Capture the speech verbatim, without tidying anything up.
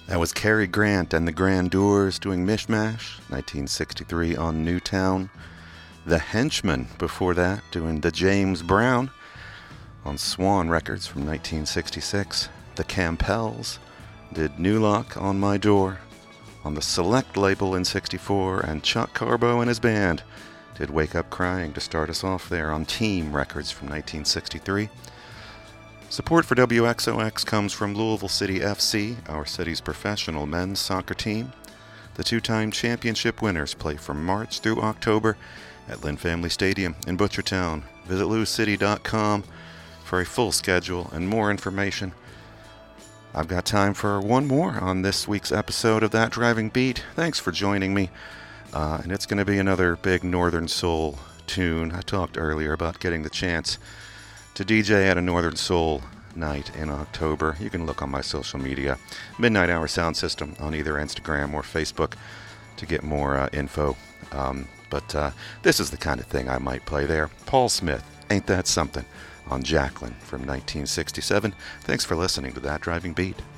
That was Cary Grant and the Grandeurs doing Mishmash, nineteen sixty-three on Newtown. The Henchmen before that doing The James Brown on Swan Records from nineteen sixty-six. The Campbells did New Lock on My Door on the Select label in sixty-four, and Chuck Carbo and his band did Wake Up Crying to start us off there on Team Records from nineteen sixty-three. Support for W X O X comes from Louisville City F C, our city's professional men's soccer team. The two-time championship winners play from March through October at Lynn Family Stadium in Butchertown. Visit louis city dot com for a full schedule and more information. I've got time for one more on this week's episode of That Driving Beat. Thanks for joining me. Uh, and it's going to be another big Northern Soul tune. I talked earlier about getting the chance to D J at a Northern Soul night in October. You can look on my social media, Midnight Hour Sound System, on either Instagram or Facebook to get more uh, info. Um, but uh, this is the kind of thing I might play there. Paul Smith, Ain't That Something, on Jacqueline from nineteen sixty-seven. Thanks for listening to That Driving Beat.